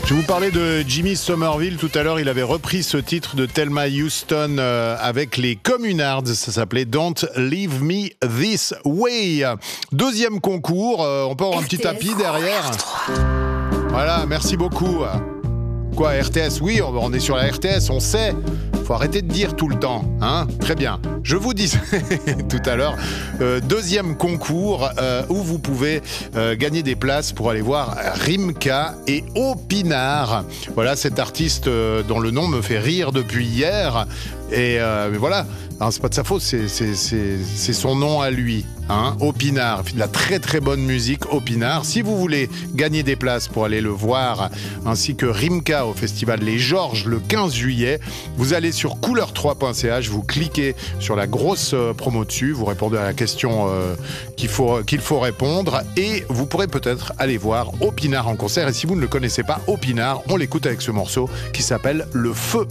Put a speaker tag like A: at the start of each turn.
A: Je vous parlais de Jimmy Somerville tout à l'heure. Il avait repris ce titre de Thelma Houston avec les Communards. Ça s'appelait Don't Leave Me This Way. Deuxième concours. On peut avoir un petit tapis derrière. Voilà, merci beaucoup. Quoi, RTS? Oui, on est sur la RTS, on sait. Faut arrêter de dire tout le temps, hein? Très bien. Je vous disais tout à l'heure, deuxième concours où vous pouvez gagner des places pour aller voir Rimka et Opinard. Voilà, cet artiste dont le nom me fait rire depuis hier. Et mais voilà, hein, c'est pas de sa faute, c'est son nom à lui. Hein, Opinard, il fait de la très très bonne musique, Opinard. Si vous voulez gagner des places pour aller le voir, ainsi que Rimka au festival Les Georges le 15 juillet, vous allez sur couleur3.ch, vous cliquez sur la grosse promo dessus, vous répondez à la question qu'il faut répondre et vous pourrez peut-être aller voir Opinard en concert. Et si vous ne le connaissez pas, Opinard, on l'écoute avec ce morceau qui s'appelle Le Feu.